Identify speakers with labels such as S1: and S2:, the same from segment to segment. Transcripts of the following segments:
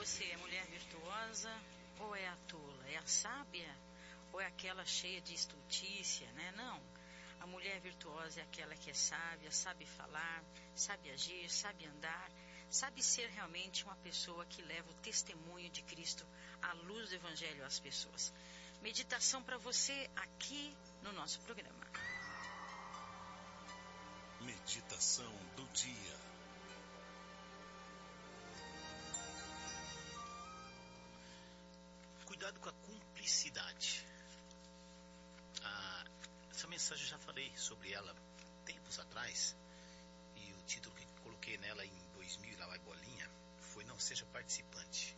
S1: você? É mulher virtuosa ou é a tola? É a sábia ou é aquela cheia de estultícia, né? Não. A mulher virtuosa é aquela que é sábia, sabe falar, sabe agir, sabe andar, sabe ser realmente uma pessoa que leva o testemunho de Cristo, a luz do Evangelho às pessoas. Meditação para você aqui no nosso programa.
S2: Meditação do dia.
S3: Cuidado com a cumplicidade. Essa mensagem eu já falei sobre ela tempos atrás, e o título que coloquei nela em 2000, lá vai bolinha, foi Não Seja Participante.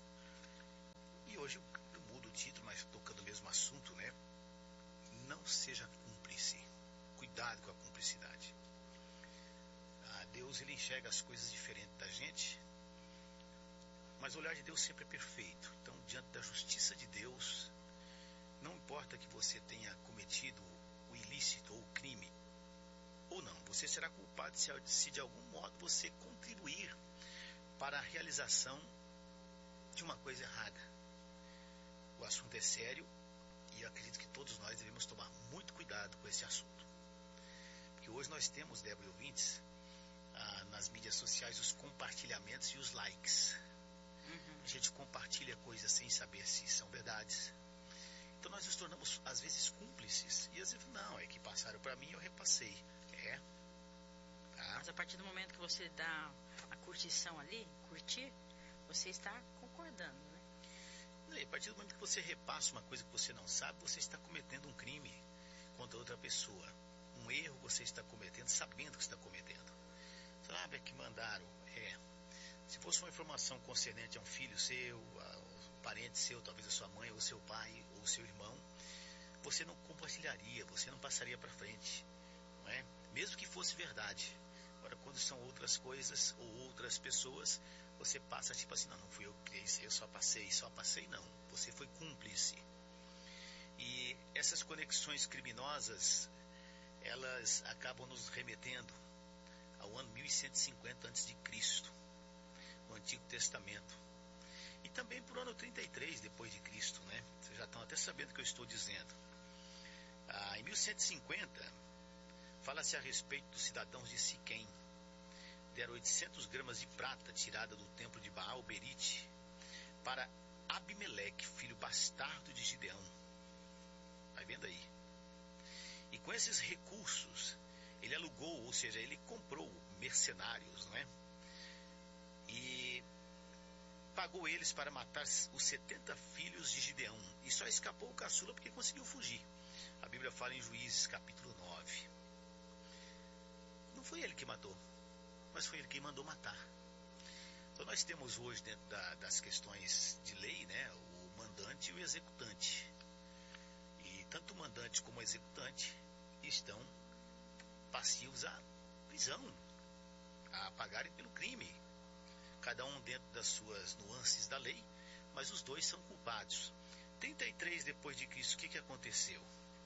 S3: E hoje eu mudo o título, mas tocando o mesmo assunto, né? Não seja cúmplice. Cuidado com a cumplicidade. Deus, ele enxerga as coisas diferentes da gente, mas o olhar de Deus sempre é perfeito. Então, diante da justiça de Deus, não importa que você tenha cometido o ilícito ou o crime, ou não, você será culpado se de algum modo você contribuir para a realização de uma coisa errada. O assunto é sério e eu acredito que todos nós devemos tomar muito cuidado com esse assunto. Porque hoje nós temos, Débora e ouvintes, nas mídias sociais, os compartilhamentos e os likes. A gente compartilha coisas sem saber se são verdades. Então nós nos tornamos às vezes cúmplices. E às vezes não, é que passaram para mim e eu repassei.
S1: Mas a partir do momento que você dá a curtição ali, curtir, você está concordando, né?
S3: E a partir do momento que você repassa uma coisa que você não sabe, você está cometendo um crime contra outra pessoa. Um erro você está cometendo, sabendo que está cometendo. Sabe que mandaram? Se fosse uma informação concernente a um filho seu, a um parente seu, talvez a sua mãe, ou seu pai, ou seu irmão, você não compartilharia, você não passaria para frente, não é? Mesmo que fosse verdade. Agora, quando são outras coisas ou outras pessoas, você passa tipo assim, não fui eu que criei isso, eu só passei não, você foi cúmplice. E essas conexões criminosas, elas acabam nos remetendo ao ano 1150 a.C., no Antigo Testamento. E também para o ano 33 depois de Cristo, né? Vocês já estão até sabendo o que eu estou dizendo. Em 1150, fala-se a respeito dos cidadãos de Siquém. Deram 800 gramas de prata tirada do templo de Baal Berite para Abimeleque, filho bastardo de Gideão. Vai vendo aí. E com esses recursos, ele alugou, ou seja, ele comprou mercenários, não é? E pagou eles para matar os 70 filhos de Gideão. E só escapou o caçula porque conseguiu fugir. A Bíblia fala em Juízes, capítulo 9. Não foi ele que matou, mas foi ele que mandou matar. Então nós temos hoje, dentro das questões de lei, né, o mandante e o executante. E tanto o mandante como o executante estão passivos à prisão, a pagarem pelo crime. Cada um dentro das suas nuances da lei, mas os dois são culpados. 33 depois de Cristo, o que aconteceu?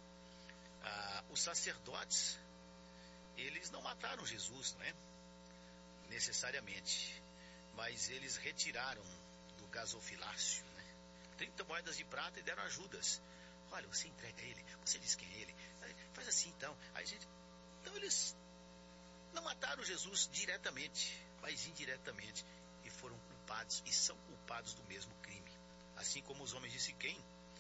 S3: Os sacerdotes, eles não mataram Jesus, não é? Necessariamente, mas eles retiraram do gasofilácio, né? 30 moedas de prata e deram a Judas. Olha, você entrega ele, você diz quem é ele, faz assim então. Então eles não mataram Jesus diretamente, mas indiretamente, e foram culpados e são culpados do mesmo crime. Assim como os homens de Siquém,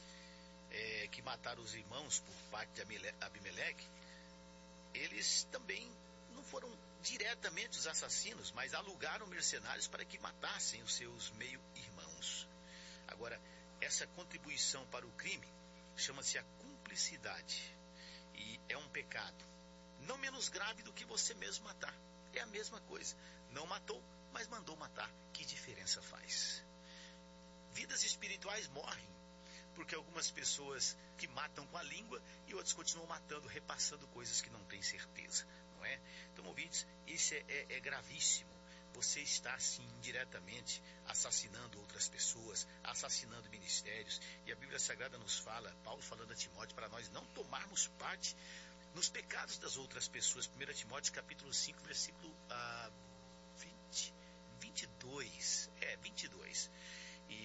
S3: que mataram os irmãos por parte de Abimeleque, eles também não foram diretamente os assassinos, mas alugaram mercenários para que matassem os seus meio-irmãos. Agora, essa contribuição para o crime chama-se a cumplicidade, e é um pecado não menos grave do que você mesmo matar. É a mesma coisa. Não matou, mas mandou matar. Que diferença faz? Vidas espirituais morrem porque algumas pessoas que matam com a língua e outros continuam matando, repassando coisas que não têm certeza, não é? Então, ouvintes, isso é gravíssimo. Você está, assim, indiretamente assassinando outras pessoas, assassinando ministérios. E a Bíblia Sagrada nos fala, Paulo falando a Timóteo, para nós não tomarmos parte nos pecados das outras pessoas. 1 Timóteo capítulo 5, versículo 22. 22. E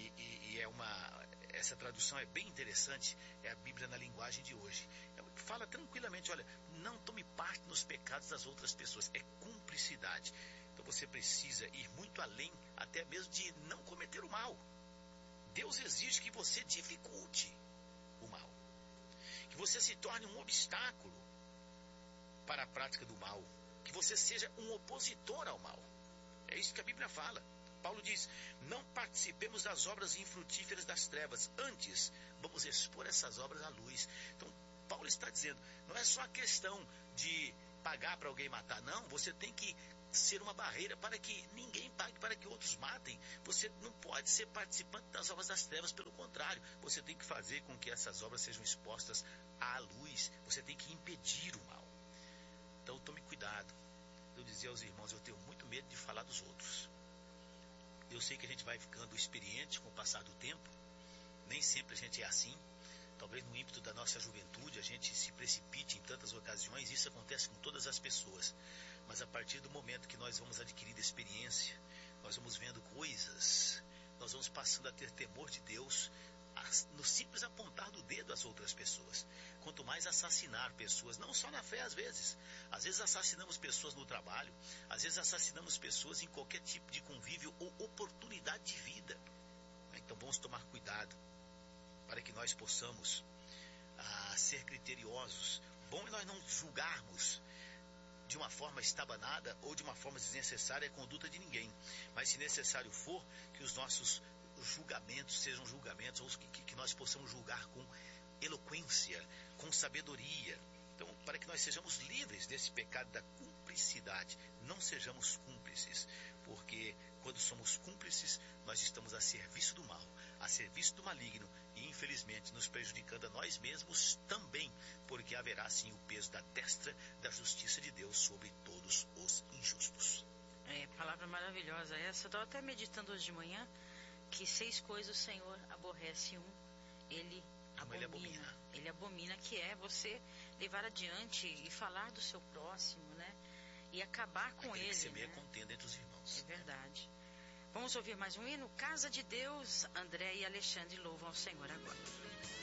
S3: Essa tradução é bem interessante, é a Bíblia na linguagem de hoje. Fala tranquilamente, olha, não tome parte nos pecados das outras pessoas, é cumplicidade. Então você precisa ir muito além, até mesmo de não cometer o mal. Deus exige que você dificulte o mal, que você se torne um obstáculo para a prática do mal, que você seja um opositor ao mal. É isso que a Bíblia fala. Paulo diz, não participemos das obras infrutíferas das trevas, antes vamos expor essas obras à luz. Então, Paulo está dizendo, não é só a questão de pagar para alguém matar, não, você tem que ser uma barreira para que ninguém pague para que outros matem. Você não pode ser participante das obras das trevas, pelo contrário, você tem que fazer com que essas obras sejam expostas à luz, você tem que impedir o mal. Então, tome cuidado. Eu dizia aos irmãos, eu tenho muito medo de falar dos outros. Eu sei que a gente vai ficando experiente com o passar do tempo. Nem sempre a gente é assim. Talvez no ímpeto da nossa juventude a gente se precipite em tantas ocasiões. Isso acontece com todas as pessoas. Mas a partir do momento que nós vamos adquirindo experiência, nós vamos vendo coisas, nós vamos passando a ter temor de Deus, no simples apontar do dedo às outras pessoas. Quanto mais assassinar pessoas, não só na fé às vezes assassinamos pessoas no trabalho, às vezes assassinamos pessoas em qualquer tipo de convívio ou oportunidade de vida. Então vamos tomar cuidado para que nós possamos ser criteriosos. Bom é nós não julgarmos de uma forma estabanada ou de uma forma desnecessária a conduta de ninguém, mas se necessário for, que os nossos julgamentos sejam julgamentos, ou que nós possamos julgar com eloquência, com sabedoria. Então, para que nós sejamos livres desse pecado da cumplicidade, não sejamos cúmplices, porque quando somos cúmplices, nós estamos a serviço do mal, a serviço do maligno, e infelizmente nos prejudicando a nós mesmos também, porque haverá sim o peso da destra da justiça de Deus sobre todos os injustos.
S1: Palavra maravilhosa essa. Eu estava até meditando hoje de manhã que 6 coisas o Senhor aborrece, ele abomina. Ele abomina, que é você levar adiante e falar do seu próximo, né? E acabar com ele.
S3: Semeia contenda entre os irmãos.
S1: É verdade. Vamos ouvir mais um hino? Casa de Deus, André e Alexandre louvam ao Senhor agora.